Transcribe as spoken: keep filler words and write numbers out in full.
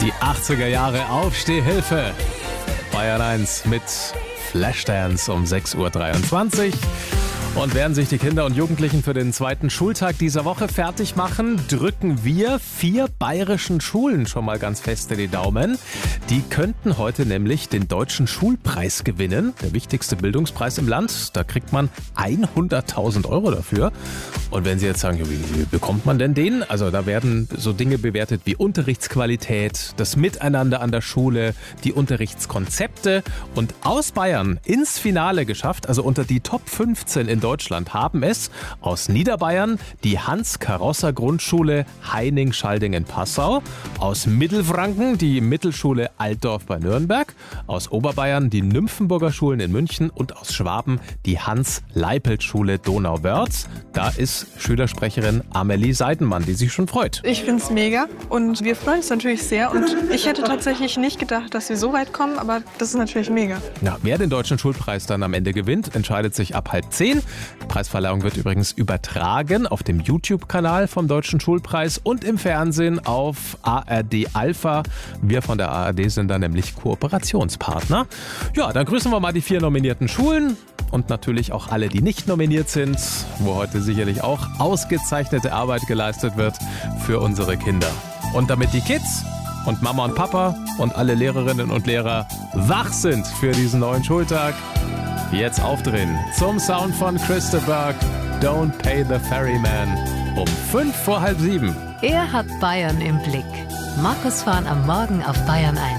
Die achtziger Jahre Aufstehhilfe. Bayern eins mit Flashdance um sechs Uhr dreiundzwanzig. Und während sich die Kinder und Jugendlichen für den zweiten Schultag dieser Woche fertig machen, drücken wir vier bayerischen Schulen schon mal ganz fest in die Daumen. Die könnten heute nämlich den Deutschen Schulpreis gewinnen, der wichtigste Bildungspreis im Land. Da kriegt man hunderttausend Euro dafür. Und wenn Sie jetzt sagen, wie, wie bekommt man denn den? Also da werden so Dinge bewertet wie Unterrichtsqualität, das Miteinander an der Schule, die Unterrichtskonzepte. Und aus Bayern ins Finale geschafft, also unter die Top fünfzehn in Deutschland, haben es aus Niederbayern die Hans-Karosser-Grundschule Heining-Schalding in Passau, aus Mittelfranken die Mittelschule Altdorf bei Nürnberg, aus Oberbayern die Nymphenburger Schulen in München und aus Schwaben die Hans-Leipelt-Schule Donauwörth. Da ist Schülersprecherin Amelie Seidenmann, die sich schon freut. Ich finde es mega und wir freuen uns natürlich sehr und ich hätte tatsächlich nicht gedacht, dass wir so weit kommen, aber das ist natürlich mega. Ja, wer den Deutschen Schulpreis dann am Ende gewinnt, entscheidet sich ab halb zehn. Die Preisverleihung wird übrigens übertragen auf dem YouTube-Kanal vom Deutschen Schulpreis und im Fernsehen auf A R D Alpha. Wir von der A R D sind da nämlich Kooperationspartner. Ja, dann grüßen wir mal die vier nominierten Schulen und natürlich auch alle, die nicht nominiert sind, wo heute sicherlich auch ausgezeichnete Arbeit geleistet wird für unsere Kinder. Und damit die Kids und Mama und Papa und alle Lehrerinnen und Lehrer wach sind für diesen neuen Schultag, jetzt aufdrehen zum Sound von Christopher, Don't Pay the Ferryman, um fünf vor halb sieben. Er hat Bayern im Blick. Markus Fahn am Morgen auf Bayern eins.